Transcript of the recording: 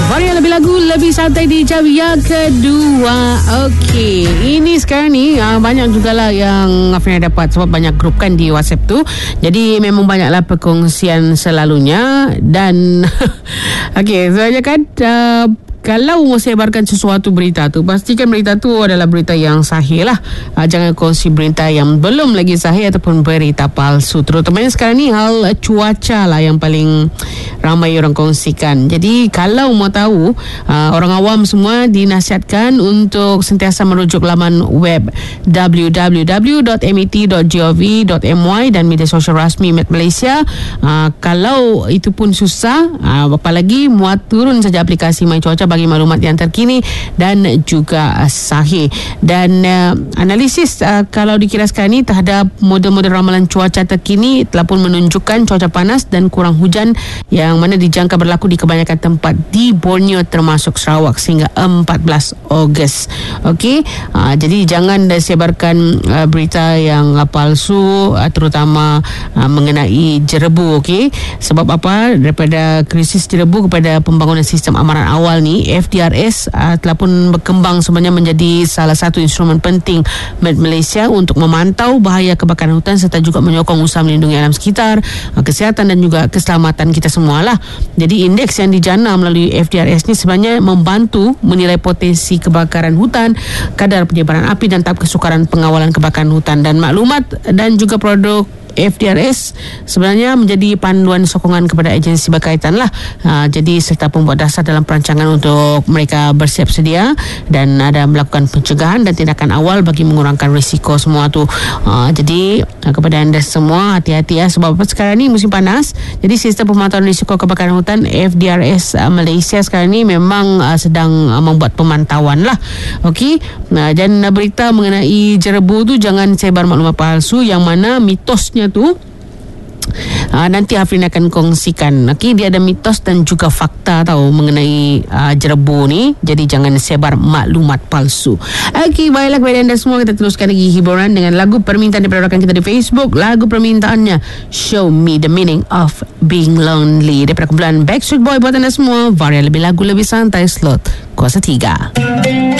Varia lebih lagu, lebih santai di jam yang kedua. Okey, ini sekarang ni banyak jugalah yang Afrina dapat, sebab banyak grup kan di WhatsApp tu. Jadi memang banyaklah perkongsian selalunya. Dan okey, sebenarnya kan kalau mau sebarkan sesuatu berita tu, pastikan berita tu adalah berita yang sahih lah. Jangan kongsi berita yang belum lagi sahih ataupun berita palsu. Terutamanya sekarang ni hal cuaca lah yang paling ramai orang kongsikan. Jadi kalau mau tahu, orang awam semua dinasihatkan untuk sentiasa merujuk laman web www.met.gov.my dan media sosial rasmi Met Malaysia. Kalau itu pun susah, apalagi muat turun saja aplikasi My Cuaca bagi maklumat yang terkini dan juga sahih. Dan analisis kalau dikiraskan ni terhadap model-model ramalan cuaca terkini telah pun menunjukkan cuaca panas dan kurang hujan yang mana dijangka berlaku di kebanyakan tempat di Borneo termasuk Sarawak sehingga 14 Ogos. Okey, jadi jangan sebarkan berita yang palsu, terutama mengenai jerebu. Okey, sebab apa? Daripada krisis jerebu kepada pembangunan sistem amaran awal ni, FDRS telah pun berkembang sebenarnya menjadi salah satu instrumen penting Met Malaysia untuk memantau bahaya kebakaran hutan serta juga menyokong usaha melindungi alam sekitar, kesihatan dan juga keselamatan kita semualah. Jadi indeks yang dijana melalui FDRS ni sebenarnya membantu menilai potensi kebakaran hutan, kadar penyebaran api dan tahap kesukaran pengawalan kebakaran hutan. Dan maklumat dan juga produk FDRS sebenarnya menjadi panduan sokongan kepada agensi berkaitan lah. Jadi serta pembuat dasar dalam perancangan untuk mereka bersiap sedia dan ada melakukan pencegahan dan tindakan awal bagi mengurangkan risiko semua tu. Jadi kepada anda semua, hati-hati ya, sebab sekarang ni musim panas. Jadi sistem pemantauan risiko kebakaran hutan FDRS Malaysia sekarang ni memang sedang membuat pemantauan lah. Okey, dan berita mengenai jerebu tu jangan sebar maklumat palsu yang mana mitosnya tu nanti Hafrin akan kongsikan. Okey, dia ada mitos dan juga fakta tahu mengenai jerebu ni. Jadi jangan sebar maklumat palsu. Okey, baiklah kepada anda semua, kita teruskan lagi hiburan dengan lagu permintaan daripada rakan kita di Facebook. Lagu permintaannya Show Me The Meaning Of Being Lonely daripada kumpulan Backstreet Boy. Buat anda semua, Varia lebih lagu, lebih santai, slot kuasa 3.